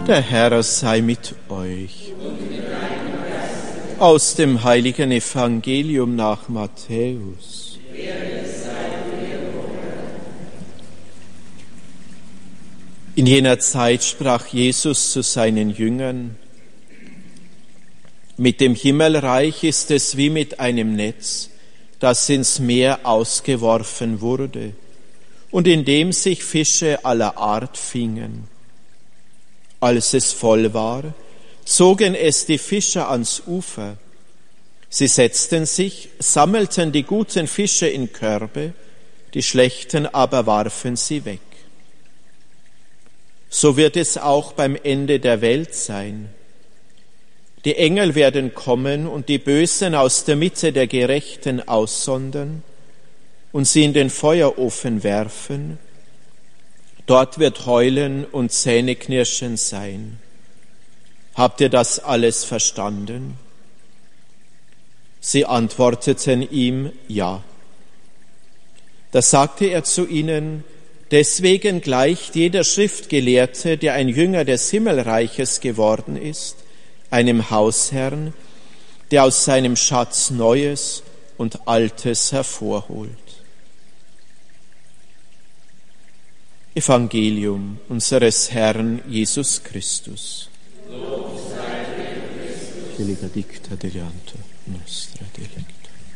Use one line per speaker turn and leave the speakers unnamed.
Der Herr sei mit euch. Aus dem heiligen Evangelium nach Matthäus. In jener Zeit sprach Jesus zu seinen Jüngern: Mit dem Himmelreich ist es wie mit einem Netz, das ins Meer ausgeworfen wurde und in dem sich Fische aller Art fingen. Als es voll war, zogen es die Fischer ans Ufer. Sie setzten sich, sammelten die guten Fische in Körbe, die schlechten aber warfen sie weg. So wird es auch beim Ende der Welt sein. Die Engel werden kommen und die Bösen aus der Mitte der Gerechten aussondern und sie in den Feuerofen werfen. Dort wird Heulen und Zähneknirschen sein. Habt ihr das alles verstanden? Sie antworteten ihm: Ja. Da sagte er zu ihnen: Deswegen gleicht jeder Schriftgelehrte, der ein Jünger des Himmelreiches geworden ist, einem Hausherrn, der aus seinem Schatz Neues und Altes hervorholt. Evangelium unseres Herrn Jesus Christus. Lob sei dir, Christus. Dicta delianto nostra delecto.